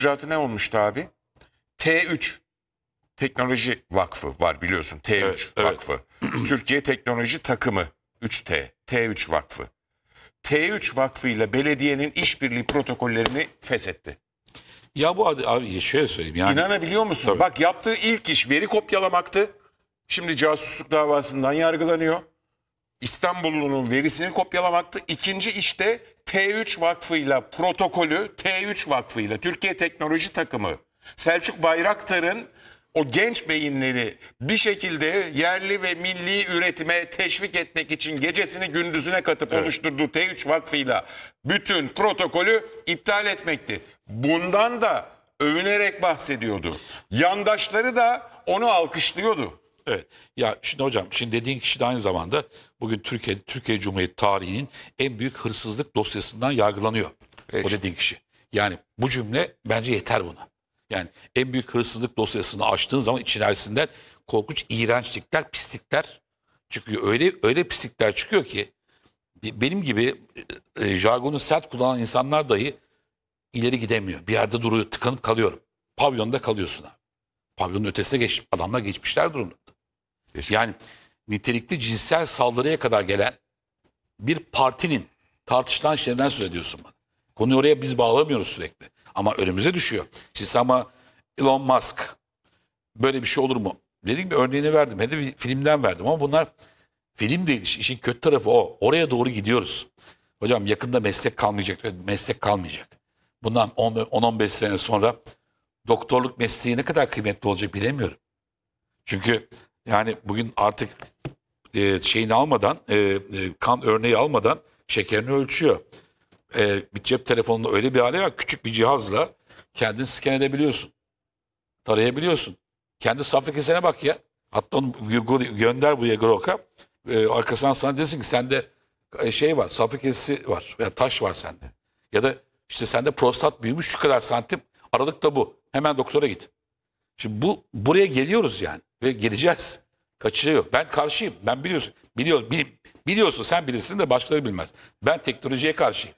icraatı ne olmuştu abi? T3 Teknoloji Vakfı var biliyorsun. T3 Evet, evet. Vakfı. Türkiye Teknoloji Takımı 3T. T3 Vakfı. T3 Vakfı ile belediyenin işbirliği protokollerini feshetti. Ya bu abi şöyle söyleyeyim yani. İnanabiliyor musun? Tabii. Bak yaptığı ilk iş veri kopyalamaktı. Şimdi casusluk davasından yargılanıyor. İstanbullu'nun verisini kopyalamaktı. İkinci işte T3 Vakfı'yla protokolü, T3 Vakfı'yla Türkiye Teknoloji Takımı, Selçuk Bayraktar'ın o genç beyinleri bir şekilde yerli ve milli üretime teşvik etmek için gecesini gündüzüne katıp oluşturduğu T3 Vakfı'yla bütün protokolü iptal etmekti. Bundan da övünerek bahsediyordu. Yandaşları da onu alkışlıyordu. Evet. Ya şimdi hocam, şimdi dediğin kişi de aynı zamanda bugün Türkiye Cumhuriyeti tarihinin en büyük hırsızlık dosyasından yargılanıyor. O dediğin kişi. Yani bu cümle bence yeter buna. Yani en büyük hırsızlık dosyasını açtığın zaman içerisinden korkunç iğrençlikler, pislikler çıkıyor. Öyle pislikler çıkıyor ki benim gibi jargonu sert kullanan insanlar dahi ileri gidemiyor. Bir yerde duruyor, tıkanıp kalıyorum. Pavyonda kalıyorsun abi. Pavyonun ötesine adamlar geçmişler durumda. Yani nitelikli cinsel saldırıya kadar gelen bir partinin tartışılan şeylerden söz ediyorsun bana. Konuyu oraya biz bağlamıyoruz sürekli. Ama önümüze düşüyor. Siz ama Elon Musk böyle bir şey olur mu? Dediğim gibi örneğini verdim. Hem de bir filmden verdim ama bunlar film değil. İşin kötü tarafı o. Oraya doğru gidiyoruz. Hocam yakında meslek kalmayacak. Meslek kalmayacak. Bundan 10-15 sene sonra doktorluk mesleği ne kadar kıymetli olacak bilemiyorum. Çünkü yani bugün artık şeyini almadan, kan örneği almadan şekerini ölçüyor. Bir cep telefonunda öyle bir hale var, küçük bir cihazla kendini scan edebiliyorsun. Tarayabiliyorsun. Kendi safra kesene bak ya. Hatta onu gönder buraya Grok'a. Arkasından sana desin ki sende şey var, safra kesesi var veya taş var sende. Ya da işte sende prostat büyümüş şu kadar santim. Aralıkta bu. Hemen doktora git. Şimdi buraya geliyoruz yani ve geleceğiz. Kaçırıyor yok. Ben karşıyım. Ben biliyorsun sen bilirsin de başkaları bilmez. Ben teknolojiye karşıyım.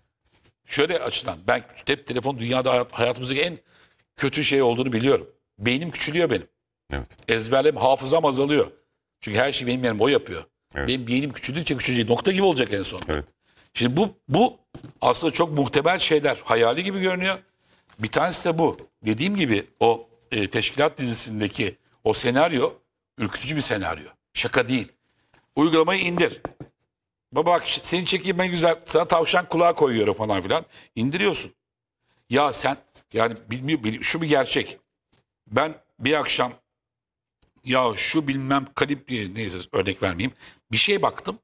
Şöyle açıdan ben hep telefon dünyada hayatımızdaki en kötü şey olduğunu biliyorum. Beynim küçülüyor benim. Evet. Ezberlem, hafızam azalıyor. Çünkü her şeyi benim yerim o yapıyor. Evet. Benim beynim küçüldükçe küçülecek. Nokta gibi olacak en son. Evet. Şimdi bu aslında çok muhtemel şeyler. Hayali gibi görünüyor. Bir tanesi de bu. Dediğim gibi o Teşkilat dizisindeki o senaryo ürkütücü bir senaryo. Şaka değil. Uygulamayı indir. Baba bak seni çekeyim ben güzel. Sana tavşan kulağı koyuyorum falan filan. İndiriyorsun. Ya sen yani şu bir gerçek. Ben bir akşam ya şu bilmem kalibre neyse örnek vermeyeyim. Bir şeye baktım.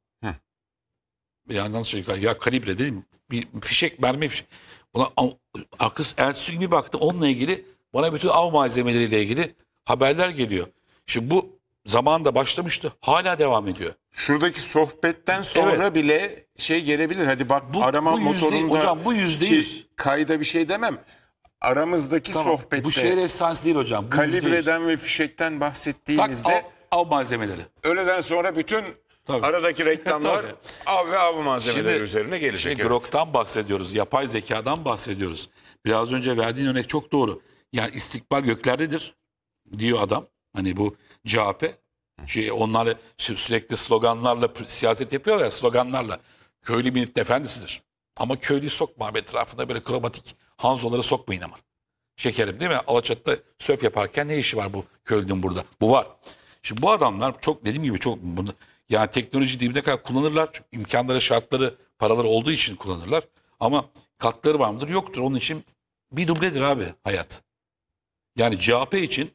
Bir yandan çocuklar ya kalibre dedim. Bir fişek mermi fişek. Buna ertesi gün bir baktım onunla ilgili bana bütün av malzemeleriyle ilgili haberler geliyor. Şimdi bu zamanında başlamıştı. Hala devam ediyor. Şuradaki sohbetten sonra bile şey gelebilir. Hadi bak arama bu motorunda hocam bu %100. kayda bir şey demem. Aramızdaki sohbette Bu şehir efsanesi değil hocam. Bu kalibreden ve fişekten bahsettiğimizde av malzemeleri. öğleden sonra bütün aradaki reklamlar Tabii. av ve av malzemeleri üzerine gelecek. Şimdi Evet. Grok'tan bahsediyoruz. Yapay zekadan bahsediyoruz. Biraz önce verdiğin örnek çok doğru. Yani istikbal göklerdedir diyor adam. Hani bu CHP. Onlar sürekli sloganlarla siyaset yapıyorlar ya sloganlarla. Köylü milletin efendisidir. Ama köylüyü sokma abi etrafında böyle kromatik Hanzoları sokmayın ama. Şekerim değil mi? Alaçatı'da söf yaparken ne işi var bu köylünün burada? Bu var. Şimdi bu adamlar çok dediğim gibi çok yani teknoloji dibine kadar kullanırlar. Çünkü imkanları, şartları, paraları olduğu için kullanırlar. Ama katkıları var mıdır? Yoktur. Onun için bir dubledir abi hayat. Yani CHP için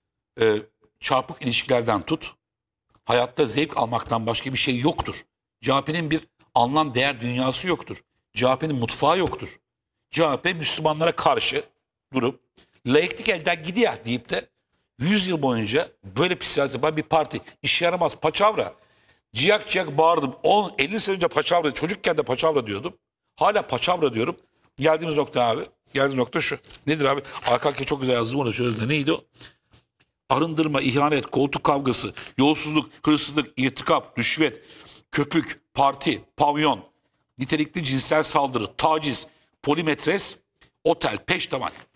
çarpık ilişkilerden tut, hayatta zevk almaktan başka bir şey yoktur. CHP'nin bir anlam değer dünyası yoktur. CHP'nin mutfağı yoktur. CHP Müslümanlara karşı durup laiklik elden gidiyor deyip de 100 yıl boyunca böyle pis siyaset yapan bir parti. İşe yaramaz paçavra. Ciyak ciyak bağırdım. 50 sene önce paçavra, çocukken de paçavra diyordum. Hala paçavra diyorum. Geldiğimiz nokta abi. Geldiğimiz nokta şu. Nedir abi? Arka arkaya çok güzel yazdım onu sözde. Neydi o? Arındırma, ihanet, koltuk kavgası, yolsuzluk, hırsızlık, irtikap, rüşvet, köpük, parti, pavyon, nitelikli cinsel saldırı, taciz, polimetres, otel, peştemal.